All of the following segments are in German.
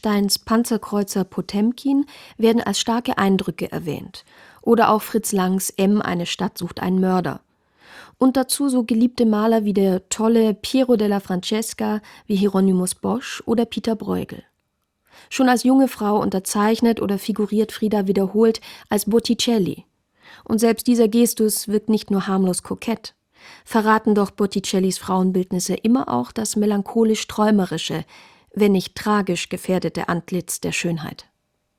Eisensteins Panzerkreuzer Potemkin werden als starke Eindrücke erwähnt. Oder auch Fritz Langs Eine Stadt sucht einen Mörder. Und dazu so geliebte Maler wie der tolle Piero della Francesca, wie Hieronymus Bosch oder Peter Bruegel. Schon als junge Frau unterzeichnet oder figuriert Frida wiederholt als Botticelli. Und selbst dieser Gestus wirkt nicht nur harmlos kokett. Verraten doch Botticellis Frauenbildnisse immer auch das melancholisch-träumerische, wenn nicht tragisch gefährdete Antlitz der Schönheit.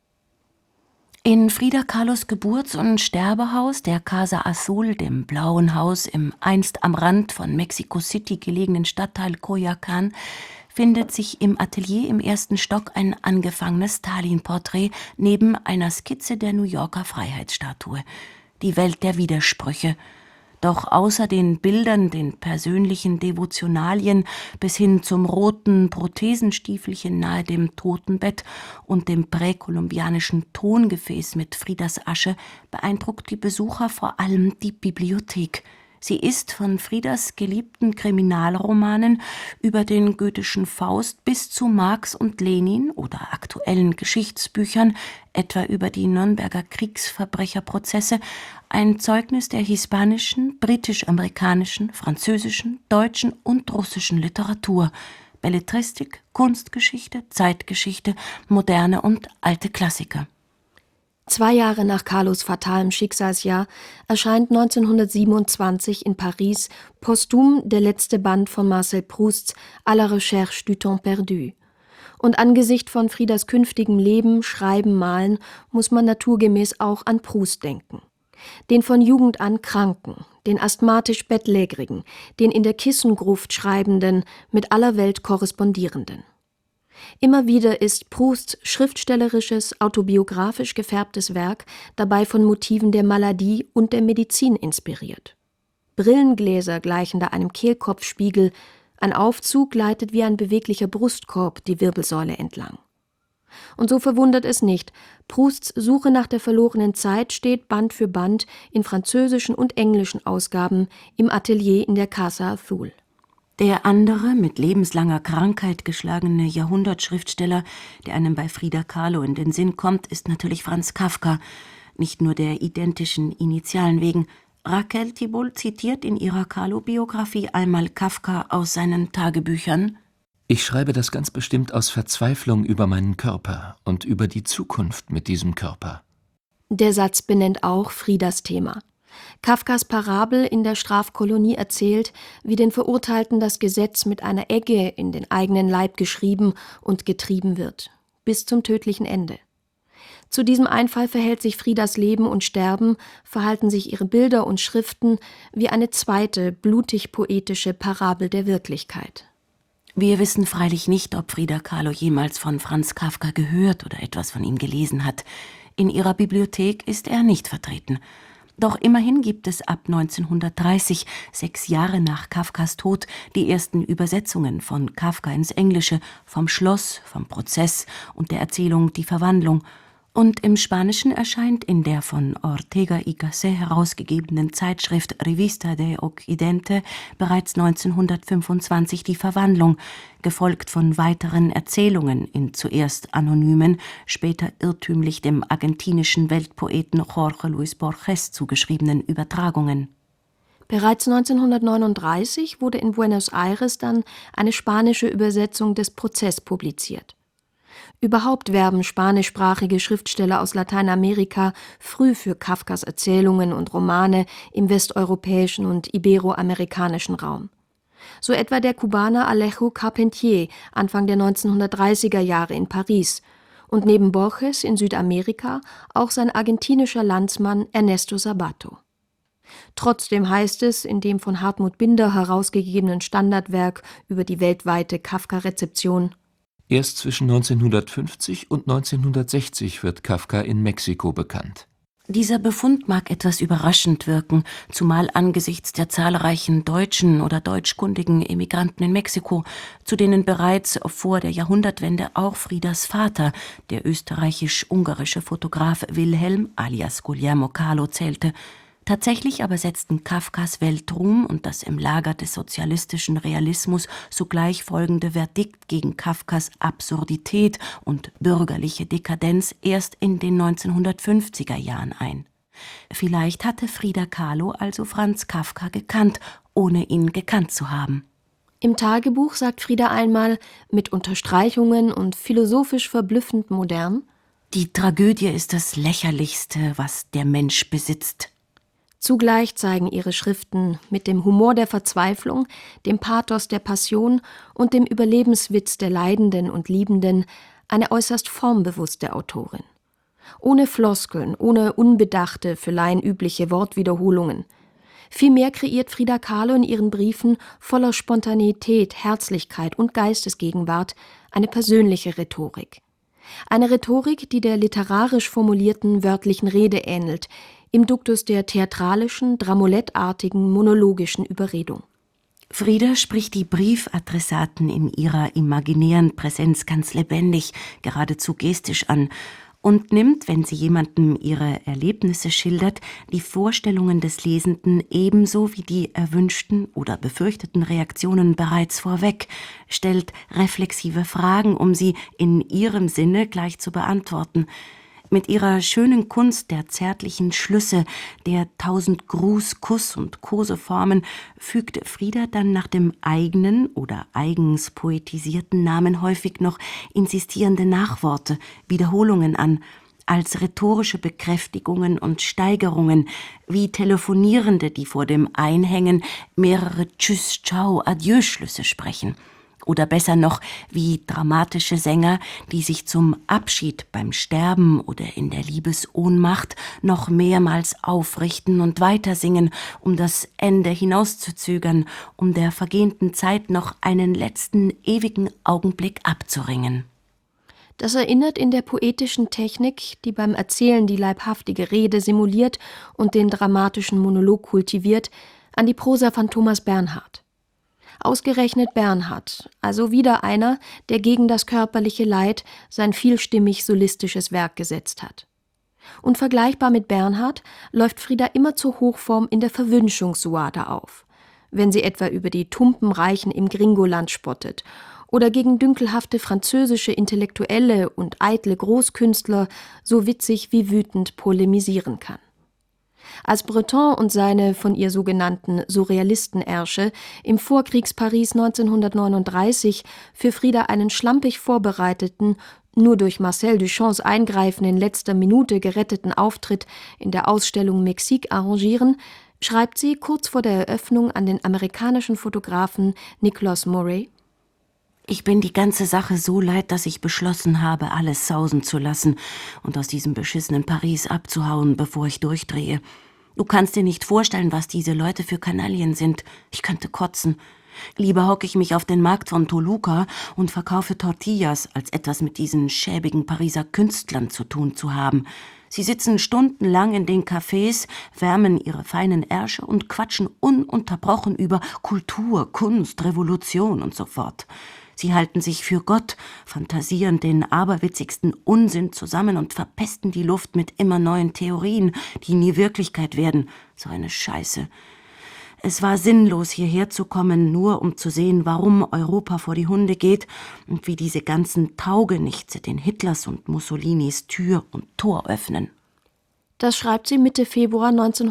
In Frida Kahlos Geburts- und Sterbehaus, der Casa Azul, dem Blauen Haus im einst am Rand von Mexico City gelegenen Stadtteil Coyoacán, findet sich im Atelier im ersten Stock ein angefangenes Stalin-Porträt neben einer Skizze der New Yorker Freiheitsstatue. Die Welt der Widersprüche. Doch außer den Bildern, den persönlichen Devotionalien bis hin zum roten Prothesenstiefelchen nahe dem Totenbett und dem präkolumbianischen Tongefäß mit Fridas Asche beeindruckt die Besucher vor allem die Bibliothek. Sie ist von Fridas geliebten Kriminalromanen über den goethischen Faust bis zu Marx und Lenin oder aktuellen Geschichtsbüchern, etwa über die Nürnberger Kriegsverbrecherprozesse, ein Zeugnis der hispanischen, britisch-amerikanischen, französischen, deutschen und russischen Literatur, Belletristik, Kunstgeschichte, Zeitgeschichte, moderne und alte Klassiker. 2 Jahre nach Kahlos fatalem Schicksalsjahr erscheint 1927 in Paris posthum der letzte Band von Marcel Prousts À la recherche du temps perdu. Und angesichts von Fridas künftigem Leben, Schreiben, Malen muss man naturgemäß auch an Proust denken. Den von Jugend an Kranken, den asthmatisch Bettlägerigen, den in der Kissengruft Schreibenden, mit aller Welt Korrespondierenden. Immer wieder ist Prousts schriftstellerisches, autobiografisch gefärbtes Werk dabei von Motiven der Maladie und der Medizin inspiriert. Brillengläser gleichen da einem Kehlkopfspiegel, ein Aufzug gleitet wie ein beweglicher Brustkorb die Wirbelsäule entlang. Und so verwundert es nicht, Prousts Suche nach der verlorenen Zeit steht Band für Band in französischen und englischen Ausgaben im Atelier in der Casa Azul. Der andere, mit lebenslanger Krankheit geschlagene Jahrhundertschriftsteller, der einem bei Frida Kahlo in den Sinn kommt, ist natürlich Franz Kafka, nicht nur der identischen Initialen wegen. Raquel Thibault zitiert in ihrer Kahlo-Biografie einmal Kafka aus seinen Tagebüchern: Ich schreibe das ganz bestimmt aus Verzweiflung über meinen Körper und über die Zukunft mit diesem Körper. Der Satz benennt auch Fridas Thema. Kafkas Parabel in der Strafkolonie erzählt, wie den Verurteilten das Gesetz mit einer Egge in den eigenen Leib geschrieben und getrieben wird, bis zum tödlichen Ende. Zu diesem Einfall verhält sich Fridas Leben und Sterben, verhalten sich ihre Bilder und Schriften wie eine zweite, blutig-poetische Parabel der Wirklichkeit. Wir wissen freilich nicht, ob Frida Kahlo jemals von Franz Kafka gehört oder etwas von ihm gelesen hat. In ihrer Bibliothek ist er nicht vertreten. Doch immerhin gibt es ab 1930, 6 Jahre nach Kafkas Tod, die ersten Übersetzungen von Kafka ins Englische, vom Schloss, vom Prozess und der Erzählung Die Verwandlung. Und im Spanischen erscheint in der von Ortega y Gasset herausgegebenen Zeitschrift Revista de Occidente bereits 1925 Die Verwandlung, gefolgt von weiteren Erzählungen in zuerst anonymen, später irrtümlich dem argentinischen Weltpoeten Jorge Luis Borges zugeschriebenen Übertragungen. Bereits 1939 wurde in Buenos Aires dann eine spanische Übersetzung des Prozess publiziert. Überhaupt werben spanischsprachige Schriftsteller aus Lateinamerika früh für Kafkas Erzählungen und Romane im westeuropäischen und iberoamerikanischen Raum. So etwa der Kubaner Alejo Carpentier Anfang der 1930er Jahre in Paris und neben Borges in Südamerika auch sein argentinischer Landsmann Ernesto Sabato. Trotzdem heißt es in dem von Hartmut Binder herausgegebenen Standardwerk über die weltweite Kafka-Rezeption: Erst zwischen 1950 und 1960 wird Kafka in Mexiko bekannt. Dieser Befund mag etwas überraschend wirken, zumal angesichts der zahlreichen deutschen oder deutschkundigen Emigranten in Mexiko, zu denen bereits vor der Jahrhundertwende auch Fridas Vater, der österreichisch-ungarische Fotograf Wilhelm alias Guillermo Kahlo, zählte. Tatsächlich aber setzten Kafkas Weltruhm und das im Lager des sozialistischen Realismus sogleich folgende Verdikt gegen Kafkas Absurdität und bürgerliche Dekadenz erst in den 1950er Jahren ein. Vielleicht hatte Frida Kahlo also Franz Kafka gekannt, ohne ihn gekannt zu haben. Im Tagebuch sagt Frida einmal, mit Unterstreichungen und philosophisch verblüffend modern: Die Tragödie ist das Lächerlichste, was der Mensch besitzt. Zugleich zeigen ihre Schriften mit dem Humor der Verzweiflung, dem Pathos der Passion und dem Überlebenswitz der Leidenden und Liebenden eine äußerst formbewusste Autorin. Ohne Floskeln, ohne unbedachte, für Laien übliche Wortwiederholungen. Vielmehr kreiert Frida Kahlo in ihren Briefen voller Spontaneität, Herzlichkeit und Geistesgegenwart eine persönliche Rhetorik. Eine Rhetorik, die der literarisch formulierten wörtlichen Rede ähnelt, im Duktus der theatralischen, dramolettartigen, monologischen Überredung. Frida spricht die Briefadressaten in ihrer imaginären Präsenz ganz lebendig, geradezu gestisch an und nimmt, wenn sie jemandem ihre Erlebnisse schildert, die Vorstellungen des Lesenden ebenso wie die erwünschten oder befürchteten Reaktionen bereits vorweg, stellt reflexive Fragen, um sie in ihrem Sinne gleich zu beantworten. Mit ihrer schönen Kunst der zärtlichen Schlüsse, der 1000 Gruß-, Kuss- und Koseformen fügt Frida dann nach dem eigenen oder eigens poetisierten Namen häufig noch insistierende Nachworte, Wiederholungen an, als rhetorische Bekräftigungen und Steigerungen, wie Telefonierende, die vor dem Einhängen mehrere Tschüss, Ciao, Adieu-Schlüsse sprechen. Oder besser noch, wie dramatische Sänger, die sich zum Abschied beim Sterben oder in der Liebesohnmacht noch mehrmals aufrichten und weitersingen, um das Ende hinauszuzögern, um der vergehenden Zeit noch einen letzten ewigen Augenblick abzuringen. Das erinnert in der poetischen Technik, die beim Erzählen die leibhaftige Rede simuliert und den dramatischen Monolog kultiviert, an die Prosa von Thomas Bernhard. Ausgerechnet Bernhard, also wieder einer, der gegen das körperliche Leid sein vielstimmig solistisches Werk gesetzt hat. Und vergleichbar mit Bernhard läuft Frida immer zur Hochform in der Verwünschungssuade auf, wenn sie etwa über die tumpen Reichen im Gringoland spottet oder gegen dünkelhafte französische Intellektuelle und eitle Großkünstler so witzig wie wütend polemisieren kann. Als Breton und seine von ihr sogenannten Surrealistenersche im Vorkriegsparis 1939 für Frida einen schlampig vorbereiteten, nur durch Marcel Duchamps Eingreifen in letzter Minute geretteten Auftritt in der Ausstellung Mexique arrangieren, schreibt sie kurz vor der Eröffnung an den amerikanischen Fotografen Nicholas Murray: Ich bin die ganze Sache so leid, dass ich beschlossen habe, alles sausen zu lassen und aus diesem beschissenen Paris abzuhauen, bevor ich durchdrehe. Du kannst dir nicht vorstellen, was diese Leute für Kanaillen sind. Ich könnte kotzen. Lieber hocke ich mich auf den Markt von Toluca und verkaufe Tortillas, als etwas mit diesen schäbigen Pariser Künstlern zu tun zu haben. Sie sitzen stundenlang in den Cafés, wärmen ihre feinen Ärsche und quatschen ununterbrochen über Kultur, Kunst, Revolution und so fort. Sie halten sich für Gott, fantasieren den aberwitzigsten Unsinn zusammen und verpesten die Luft mit immer neuen Theorien, die nie Wirklichkeit werden. So eine Scheiße. Es war sinnlos, hierher zu kommen, nur um zu sehen, warum Europa vor die Hunde geht und wie diese ganzen Taugenichtse den Hitlers und Mussolinis Tür und Tor öffnen. Das schreibt sie Mitte Februar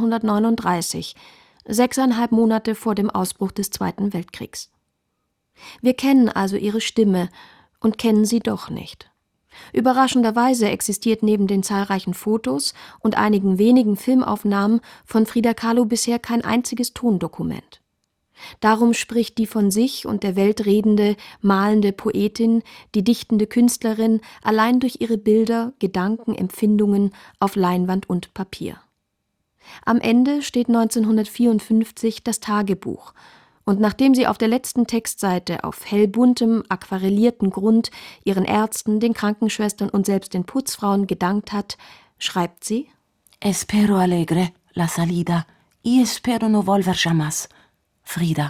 1939, 6,5 Monate vor dem Ausbruch des Zweiten Weltkriegs. Wir kennen also ihre Stimme und kennen sie doch nicht. Überraschenderweise existiert neben den zahlreichen Fotos und einigen wenigen Filmaufnahmen von Frida Kahlo bisher kein einziges Tondokument. Darum spricht die von sich und der Welt redende, malende Poetin, die dichtende Künstlerin allein durch ihre Bilder, Gedanken, Empfindungen auf Leinwand und Papier. Am Ende steht 1954 das Tagebuch. Und nachdem sie auf der letzten Textseite auf hellbuntem, aquarellierten Grund ihren Ärzten, den Krankenschwestern und selbst den Putzfrauen gedankt hat, schreibt sie: Espero alegre la salida y espero no volver jamás. Frida.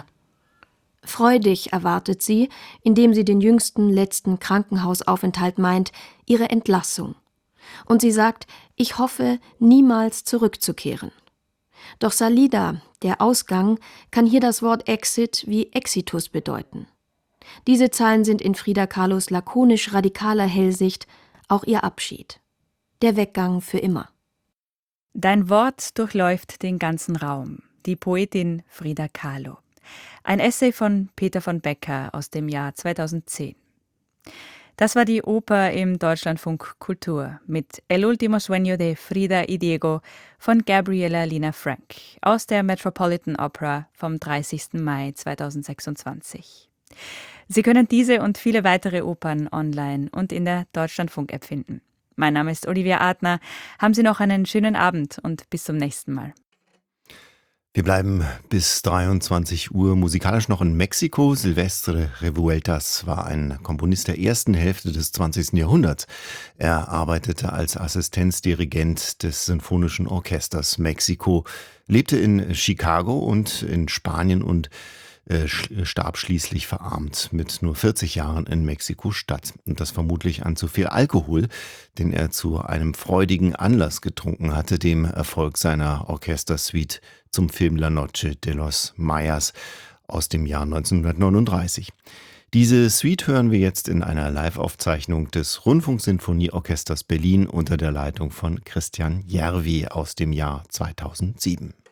Freudig erwartet sie, indem sie den jüngsten, letzten Krankenhausaufenthalt meint, ihre Entlassung. Und sie sagt: Ich hoffe, niemals zurückzukehren. Doch Salida, der Ausgang, kann hier das Wort Exit wie Exitus bedeuten. Diese Zeilen sind in Frida Kahlos lakonisch radikaler Hellsicht auch ihr Abschied. Der Weggang für immer. Dein Wort durchläuft den ganzen Raum. Die Poetin Frida Kahlo. Ein Essay von Peter von Becker aus dem Jahr 2010. Das war die Oper im Deutschlandfunk Kultur mit El último sueño de Frida y Diego von Gabriela Lina Frank aus der Metropolitan Opera vom 30. Mai 2026. Sie können diese und viele weitere Opern online und in der Deutschlandfunk-App finden. Mein Name ist Olivia Adner. Haben Sie noch einen schönen Abend und bis zum nächsten Mal. Wir bleiben bis 23 Uhr musikalisch noch in Mexiko. Silvestre Revueltas war ein Komponist der ersten Hälfte des 20. Jahrhunderts. Er arbeitete als Assistenzdirigent des Sinfonischen Orchesters Mexiko, lebte in Chicago und in Spanien und starb schließlich verarmt mit nur 40 Jahren in Mexiko-Stadt. Und das vermutlich an zu viel Alkohol, den er zu einem freudigen Anlass getrunken hatte, dem Erfolg seiner Orchestersuite zum Film La Noche de los Mayas aus dem Jahr 1939. Diese Suite hören wir jetzt in einer Live-Aufzeichnung des Rundfunksinfonieorchesters Berlin unter der Leitung von Christian Järvi aus dem Jahr 2007.